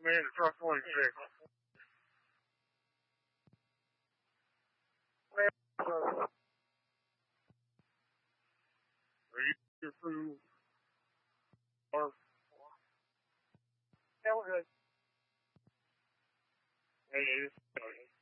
Man, it's truck 26. Man, are you here through or yeah, we're good. Hey,